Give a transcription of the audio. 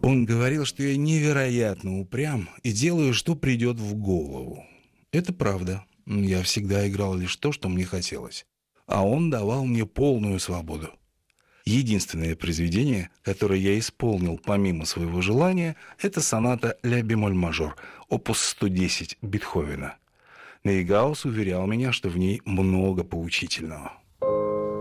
Он говорил, что я невероятно упрям и делаю, что придет в голову. Это правда. Я всегда играл лишь то, что мне хотелось. А он давал мне полную свободу. Единственное произведение, которое я исполнил помимо своего желания, это соната «Ля бемоль мажор», опус 110 Бетховена. Нейгаус уверял меня, что в ней много поучительного.